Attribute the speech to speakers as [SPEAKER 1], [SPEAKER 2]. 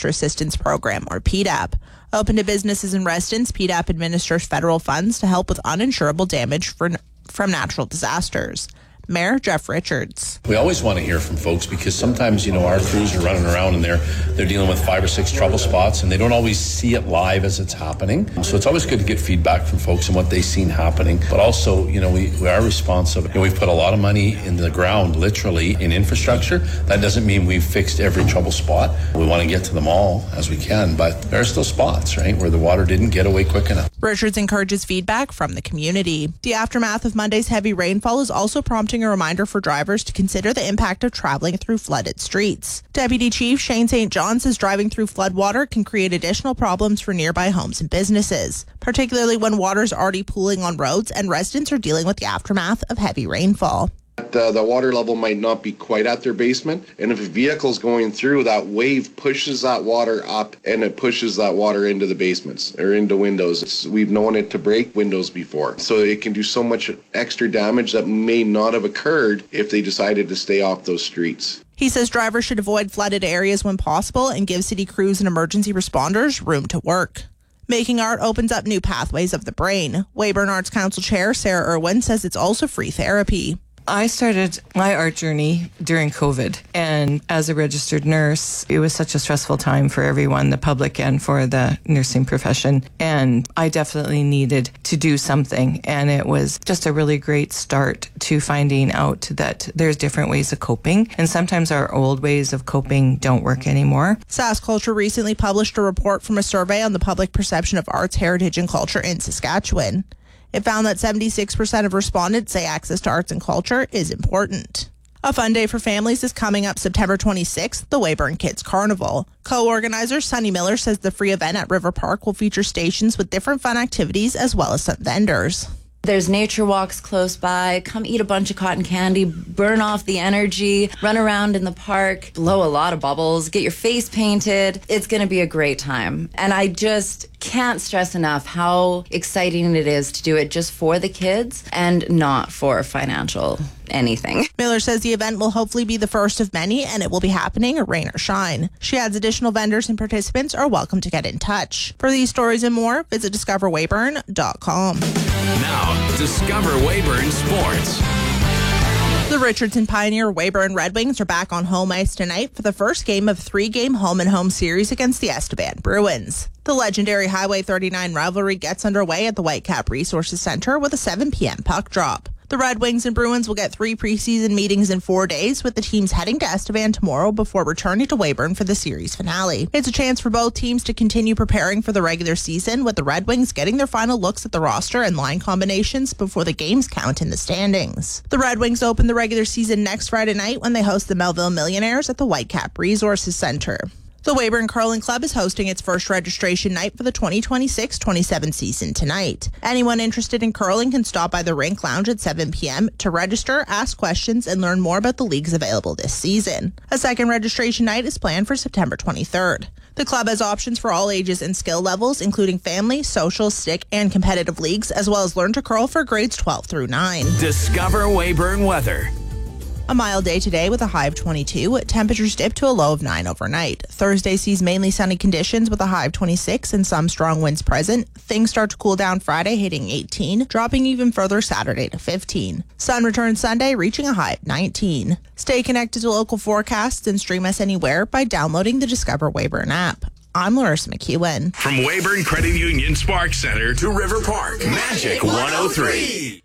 [SPEAKER 1] Disaster Assistance Program, or PDAP. Open to businesses and residents, PDAP administers federal funds to help with uninsurable damage from natural disasters. Mayor Jeff Richards.
[SPEAKER 2] We always want to hear from folks because sometimes, our crews are running around and they're dealing with 5 or 6 trouble spots and they don't always see it live as it's happening. So it's always good to get feedback from folks and what they've seen happening. But also, we are responsive. We've put a lot of money in the ground, literally, in infrastructure. That doesn't mean we've fixed every trouble spot. We want to get to them all as we can, but there are still spots, right, where the water didn't get away quick enough.
[SPEAKER 1] Richards encourages feedback from the community. The aftermath of Monday's heavy rainfall is also prompting a reminder for drivers to consider the impact of traveling through flooded streets. Deputy Chief Shane St. John says driving through floodwater can create additional problems for nearby homes and businesses, particularly when water is already pooling on roads and residents are dealing with the aftermath of heavy rainfall.
[SPEAKER 3] The water level might not be quite at their basement, and if a vehicle's going through, that wave pushes that water up and it pushes that water into the basements or into windows. We've known it to break windows before, so it can do so much extra damage that may not have occurred if they decided to stay off those streets.
[SPEAKER 1] He says drivers should avoid flooded areas when possible and give city crews and emergency responders room to work. Making art opens up new pathways of the brain. Weyburn Arts Council Chair Sarah Irwin says it's also free therapy.
[SPEAKER 4] I started my art journey during COVID, and as a registered nurse, it was such a stressful time for everyone, the public and for the nursing profession, and I definitely needed to do something, and it was just a really great start to finding out that there's different ways of coping, and sometimes our old ways of coping don't work anymore.
[SPEAKER 1] Sask Culture recently published a report from a survey on the public perception of arts, heritage, and culture in Saskatchewan. It found that 76% of respondents say access to arts and culture is important. A fun day for families is coming up September 26th, the Weyburn Kids Carnival. Co-organizer Sunny Miller says the free event at River Park will feature stations with different fun activities as well as some vendors.
[SPEAKER 5] There's nature walks close by. Come eat a bunch of cotton candy, burn off the energy, run around in the park, blow a lot of bubbles, get your face painted. It's going to be a great time. And I just can't stress enough how exciting it is to do it just for the kids and not for financial anything.
[SPEAKER 1] Miller says the event will hopefully be the first of many and it will be happening rain or shine. She adds additional vendors and participants are welcome to get in touch. For these stories and more, visit discoverweyburn.com.
[SPEAKER 6] Now, Discover Weyburn Sports.
[SPEAKER 1] The Richardson Pioneer Weyburn Red Wings are back on home ice tonight for the first game of 3-game home-and-home series against the Estevan Bruins. The legendary Highway 39 rivalry gets underway at the Whitecap Resources Center with a 7 p.m. puck drop. The Red Wings and Bruins will get 3 preseason meetings in 4 days, with the teams heading to Estevan tomorrow before returning to Weyburn for the series finale. It's a chance for both teams to continue preparing for the regular season, with the Red Wings getting their final looks at the roster and line combinations before the games count in the standings. The Red Wings open the regular season next Friday night when they host the Melville Millionaires at the Whitecap Resources Center. The Weyburn Curling Club is hosting its first registration night for the 2026-27 season tonight. Anyone interested in curling can stop by the Rink Lounge at 7 p.m. to register, ask questions, and learn more about the leagues available this season. A second registration night is planned for September 23rd. The club has options for all ages and skill levels, including family, social, stick, and competitive leagues, as well as learn to curl for grades 12 through 9.
[SPEAKER 6] Discover Weyburn weather.
[SPEAKER 1] A mild day today with a high of 22. Temperatures dip to a low of 9 overnight. Thursday sees mainly sunny conditions with a high of 26 and some strong winds present. Things start to cool down Friday, hitting 18, dropping even further Saturday to 15. Sun returns Sunday, reaching a high of 19. Stay connected to local forecasts and stream us anywhere by downloading the Discover Weyburn app. I'm Larissa McEwen.
[SPEAKER 6] From Weyburn Credit Union Spark Center to River Park, Magic 103.